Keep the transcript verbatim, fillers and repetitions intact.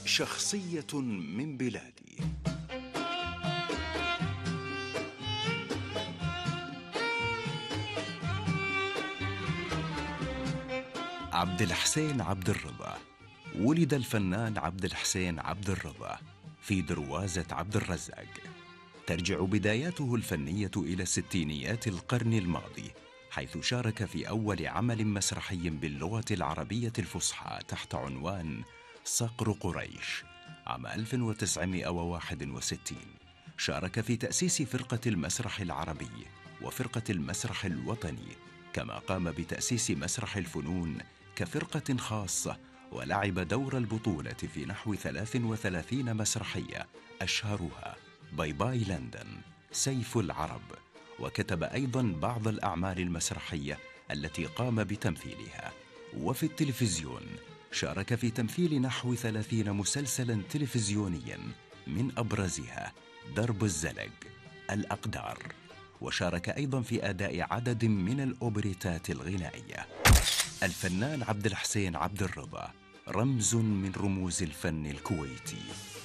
شخصية من بلادي. عبد الحسين عبد الرضا. ولد الفنان عبد الحسين عبد الرضا في دروازة عبد الرزاق. ترجع بداياته الفنية إلى الستينيات القرن الماضي، حيث شارك في أول عمل مسرحي باللغة العربية الفصحى تحت عنوان صقر قريش عام ألف وتسعمائة وواحد وستين. شارك في تأسيس فرقة المسرح العربي وفرقة المسرح الوطني، كما قام بتأسيس مسرح الفنون كفرقة خاصة، ولعب دور البطولة في نحو ثلاث وثلاثين مسرحية، أشهرها باي باي لندن، سيف العرب. وكتب أيضا بعض الأعمال المسرحية التي قام بتمثيلها. وفي التلفزيون شارك في تمثيل نحو ثلاثين مسلسلا تلفزيونيا، من أبرزها درب الزلق، الأقدار. وشارك أيضا في أداء عدد من الأوبريتات الغنائية. الفنان عبد الحسين عبد الرضا رمز من رموز الفن الكويتي.